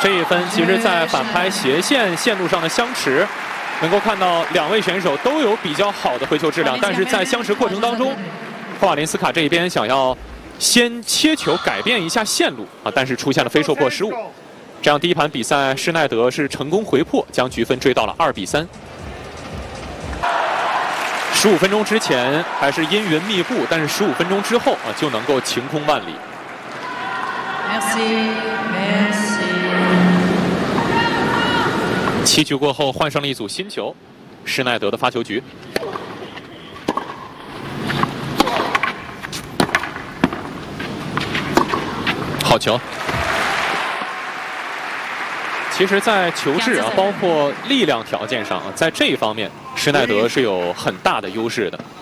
这一分其实，在反拍斜线线路上的相持，能够看到两位选手都有比较好的回球质量，但是在相持过程当中，霍瓦林斯卡这一边想要先切球改变一下线路啊，但是出现了飞兽破失误。这样第一盘比赛，施耐德是成功回破，将局分追到了2比3。15分钟之前还是阴云密布，但是15分钟之后啊，就能够晴空万里。7局过后换上了一组新球，施耐德的发球局。好球！其实，在球质啊，包括力量条件上啊，在这一方面，施耐德是有很大的优势的。